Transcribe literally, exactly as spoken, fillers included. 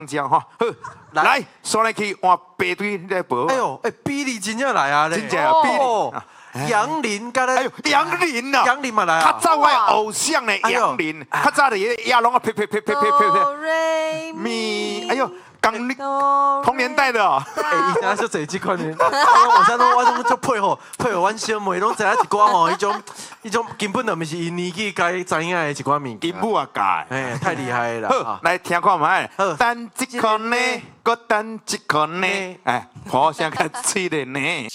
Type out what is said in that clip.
交哈，好，来，刷来去换白堆来报。 哎呦，哎，比利真正来啊咧！ 真正啊，比利。杨林，甲咧， 哎呦，杨林啊， 杨林嘛来啊！ 较早我偶像呢，杨林，较早的亚龙啊，呸呸呸呸呸呸呸，咪，哎呦，刚同年代的哦。 哎，以前就坐这款的，我想讲，我拢就配合配合阮小妹，拢知影一寡吼，迄种迄种根本就毋是因年纪该知影的一寡物件。 根本啊教， 哎，太厉害了。 好，来听看卖，等一颗呢，搁等一颗呢，哎，好像较脆的呢。